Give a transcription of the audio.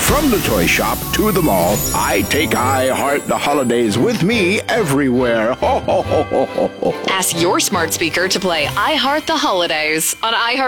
From the toy shop to the mall, I take I Heart the Holidays with me everywhere. Ho, ho, ho, ho, ho, ho. Ask your smart speaker to play I Heart the Holidays on iHeart.